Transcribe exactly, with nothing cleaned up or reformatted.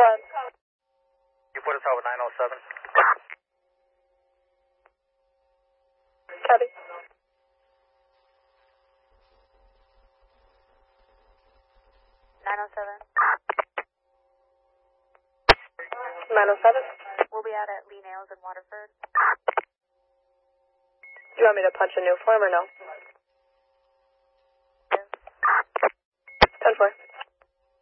ahead. You put us over nine oh seven. Copy. nine oh seven. nine oh seven. We'll be out at Lee Nails in Waterford. Do you want me to punch a new form or no? Yes. ten four.